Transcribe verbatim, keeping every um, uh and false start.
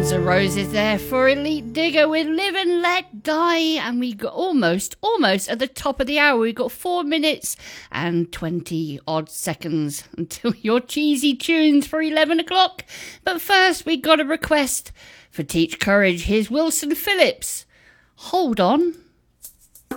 Guns N' Roses there for Elite Digger with Live and Let Die, and we got almost, almost at the top of the hour. We've got four minutes and twenty odd seconds until your cheesy tunes for eleven o'clock. But first, we got a request for Teach Courage. Here's Wilson Phillips. Hold on.